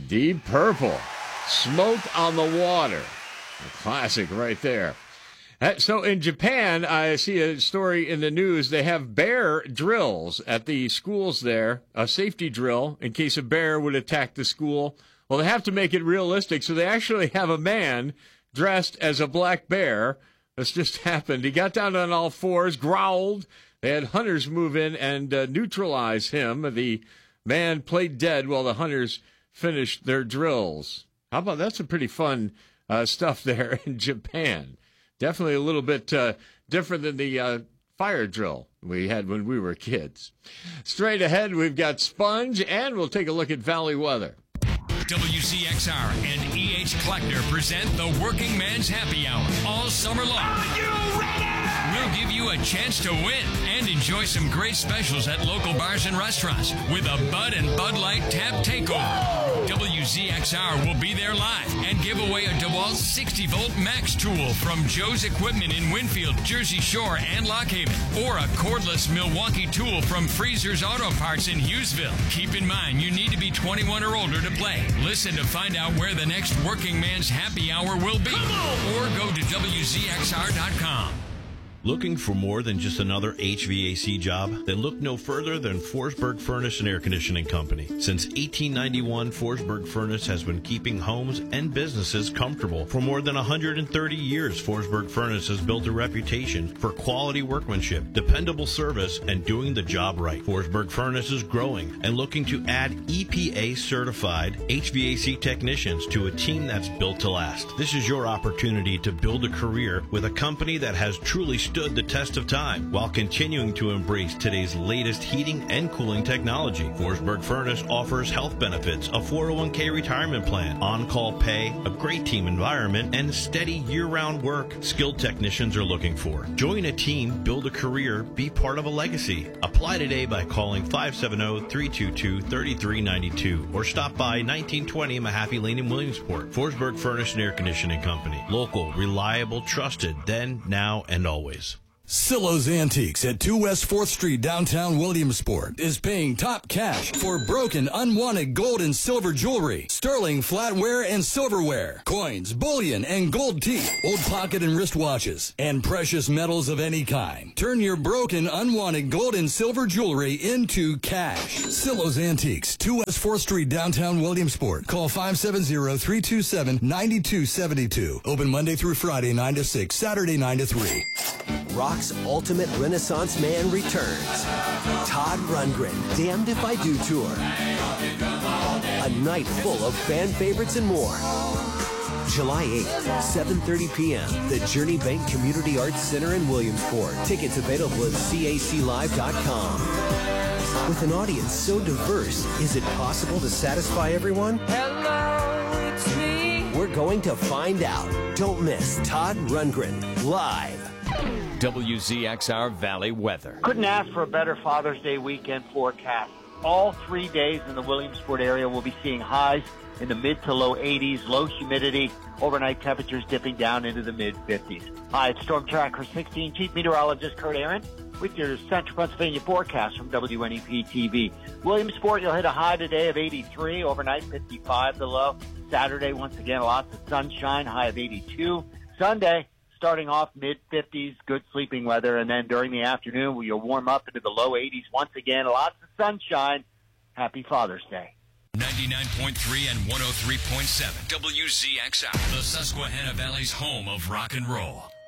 Deep Purple, Smoke on the Water. A classic right there. So in Japan, I see a story in the news. They have bear drills at the schools there, a safety drill in case a bear would attack the school. Well, they have to make it realistic, so they actually have a man dressed as a black bear. This just happened. He got down on all fours, growled. They had hunters move in and neutralize him. The man played dead while the hunters finished their drills. How about that's some pretty fun stuff there in Japan. Definitely a little bit different than the fire drill we had when we were kids. Straight ahead, we've got Sponge, and we'll take a look at Valley weather. WCXR and E.H. Kleckner present the Working Man's Happy Hour all summer long. Are you ready? We'll give you a chance to win and enjoy some great specials at local bars and restaurants with a Bud and Bud Light Tap Takeover. WZXR will be there live and give away a DeWalt 60-volt Max tool from Joe's Equipment in Winfield, Jersey Shore, and Lock Haven, or a cordless Milwaukee tool from Freezer's Auto Parts in Hughesville. Keep in mind, you need to be 21 or older to play. Listen to find out where the next Working Man's Happy Hour will be, or go to WZXR.com. Looking for more than just another HVAC job? Then look no further than Forsberg Furnace and Air Conditioning Company. Since 1891, Forsberg Furnace has been keeping homes and businesses comfortable. For more than 130 years, Forsberg Furnace has built a reputation for quality workmanship, dependable service, and doing the job right. Forsberg Furnace is growing and looking to add EPA-certified HVAC technicians to a team that's built to last. This is your opportunity to build a career with a company that has truly stood the test of time while continuing to embrace today's latest heating and cooling technology. Forsberg Furnace offers health benefits, a 401k retirement plan, on-call pay, a great team environment, and steady year-round work skilled technicians are looking for. Join a team, build a career, be part of a legacy. Apply today by calling 570-322-3392 or stop by 1920 Mahaffey Lane in Williamsport. Forsberg Furnace and Air Conditioning Company. Local, reliable, trusted, then, now, and always. Silo's Antiques at 2 West 4th Street, downtown Williamsport, is paying top cash for broken, unwanted gold and silver jewelry, sterling flatware and silverware, coins, bullion, and gold teeth, old pocket and wristwatches, and precious metals of any kind. Turn your broken, unwanted gold and silver jewelry into cash. Silo's Antiques, 2 West 4th Street, downtown Williamsport. Call 570-327-9272. Open Monday through Friday, 9 to 6, Saturday, 9 to 3. Rock's ultimate Renaissance man returns. Todd Rundgren, Damned If I Do Tour. A night full of fan favorites and more. July 8th, 7:30 p.m., the Journey Bank Community Arts Center in Williamsport. Tickets available at caclive.com. With an audience so diverse, is it possible to satisfy everyone? Hello, it's me. We're going to find out. Don't miss Todd Rundgren live. WZXR Valley weather. Couldn't ask for a better Father's Day weekend forecast. All 3 days in the Williamsport area will be seeing highs in the mid to low 80s, low humidity, overnight temperatures dipping down into the mid 50s. Hi, it's Storm Tracker 16, Chief Meteorologist Kurt Aaron with your Central Pennsylvania forecast from WNEP TV. Williamsport, you'll hit a high today of 83, overnight 55 the low. Saturday, once again, lots of sunshine, high of 82. Sunday, starting off mid-50s, good sleeping weather, and then during the afternoon, you'll warm up into the low 80s once again. Lots of sunshine. Happy Father's Day. 99.3 and 103.7 WZXR, the Susquehanna Valley's home of rock and roll.